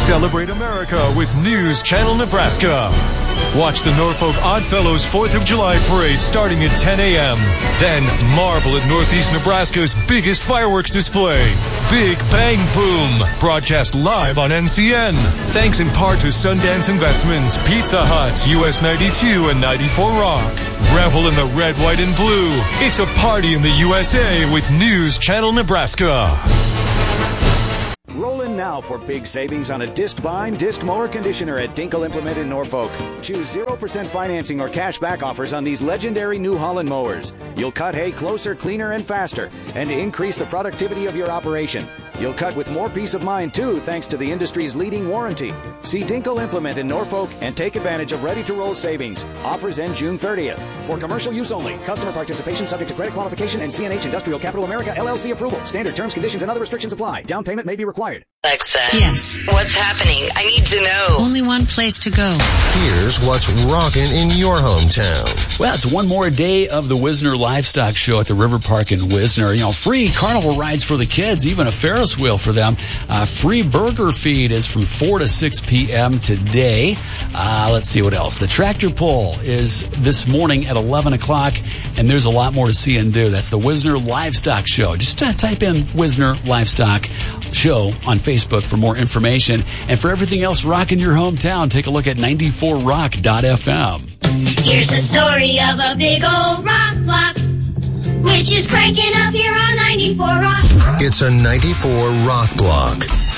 Celebrate America with News Channel Nebraska. Watch the Norfolk Oddfellows 4th of July parade starting at 10 a.m. Then marvel at Northeast Nebraska's biggest fireworks display, Big Bang Boom, broadcast live on NCN. Thanks in part to Sundance Investments, Pizza Hut, US 92 and 94 Rock. Revel in the red, white, and blue. It's a party in the USA with News Channel Nebraska. Roll in now for big savings on a disc bind, disc mower conditioner at Dinkle Implement in Norfolk. Choose 0% financing or cash back offers on these legendary New Holland mowers. You'll cut hay closer, cleaner, and faster, and increase the productivity of your operation. You'll cut with more peace of mind, too, thanks to the industry's leading warranty. See Dinkle Implement in Norfolk and take advantage of ready-to-roll savings. Offers end June 30th. For commercial use only. Customer participation subject to credit qualification and CNH Industrial Capital America LLC approval. Standard terms, conditions, and other restrictions apply. Down payment may be required. Alexa. Yes. What's happening? I need to know. Only one place to go. Here's what's rocking in your hometown. Well, it's one more day of the Wisner Livestock Show at the River Park in Wisner. You know, free carnival rides for the kids, even a Ferris wheel for them. Free burger feed is from 4 to 6 p.m. today. Let's see what else. The tractor pull is this morning at 11 o'clock, and there's a lot more to see and do. That's the Wisner Livestock Show. Just type in Wisner Livestock Show on Facebook for more information. And for everything else rocking your hometown, take a look at 94rock.fm. Here's the story of a big old rock block, which is cranking up here on 94 Rock. It's a 94 Rock Block.